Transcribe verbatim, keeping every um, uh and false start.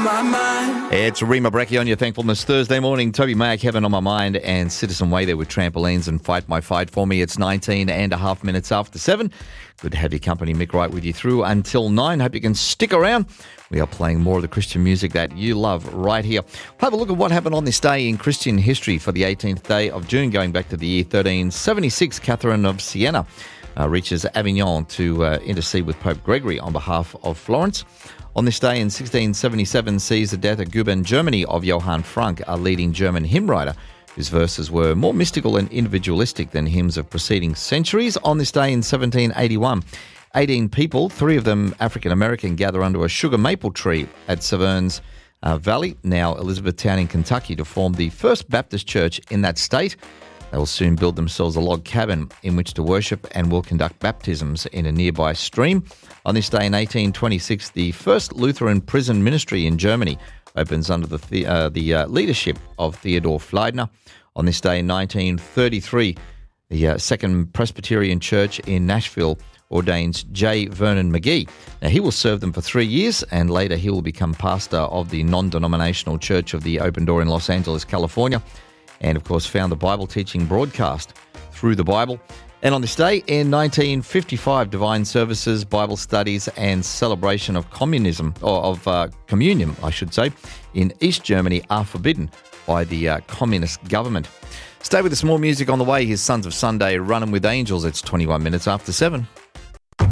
on my mind. It's Rima Brecchi on your Thankfulness Thursday morning. Toby Mack, Heaven on My Mind, and Citizen Way there with Trampolines and Fight My Fight for Me. It's nineteen and a half minutes after seven. Good to have your company. Mick Wright with you through until nine. Hope you can stick around. We are playing more of the Christian music that you love right here. We'll have a look at what happened on this day in Christian history for the eighteenth day of June, going back to the year thirteen seventy-six. Catherine of Siena uh, reaches Avignon to uh, intercede with Pope Gregory on behalf of Florence. On this day in sixteen seventy-seven sees the death at Guben, Germany, of Johann Frank, a leading German hymn writer, whose verses were more mystical and individualistic than hymns of preceding centuries. On this day in seventeen eighty-one, eighteen people, three of them African-American, gather under a sugar maple tree at Severns uh, Valley, now Elizabethtown in Kentucky, to form the first Baptist church in that state. They will soon build themselves a log cabin in which to worship and will conduct baptisms in a nearby stream. On this day in eighteen twenty-six, the first Lutheran prison ministry in Germany opens under the the, uh, the uh, leadership of Theodor Fleidner. On this day in nineteen thirty-three, the uh, Second Presbyterian Church in Nashville ordains J. Vernon McGee. Now, he will serve them for three years, and later he will become pastor of the non-denominational Church of the Open Door in Los Angeles, California, and, of course, found the Bible teaching broadcast Through the Bible. And on this day, in nineteen fifty-five, divine services, Bible studies, and celebration of communism, or of uh, communion, I should say, in East Germany are forbidden by the uh, communist government. Stay with us, more music on the way. Here's Sons of Sunday, Running with Angels. It's twenty-one minutes after seven.